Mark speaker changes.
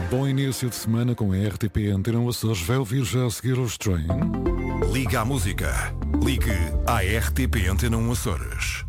Speaker 1: Bom início de semana com a RTP Antena Açores. Vai ouvir já a seguir os Train.
Speaker 2: Liga à música. Ligue à RTP Antena Açores.